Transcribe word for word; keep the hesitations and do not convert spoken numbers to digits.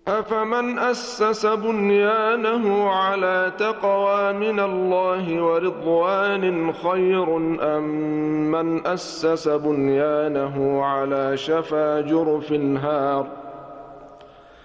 أفمن أسس بنيانه على تقوى من الله ورضوان خير أم من أسس بنيانه على شفا جرف هار